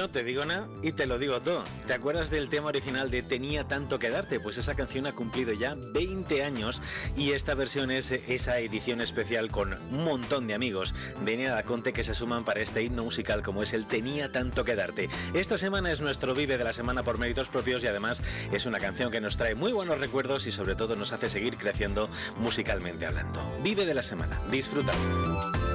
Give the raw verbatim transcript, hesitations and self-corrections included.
No te digo nada y te lo digo todo. ¿Te acuerdas del tema original de Tenía tanto que darte? Pues esa canción ha cumplido ya veinte años y esta versión es esa edición especial con un montón de amigos de Nada Conte que se suman para este himno musical como es el Tenía tanto que darte. Esta semana es nuestro Vive de la Semana por méritos propios y además es una canción que nos trae muy buenos recuerdos y sobre todo nos hace seguir creciendo musicalmente hablando. Vive de la Semana. Disfrútalo.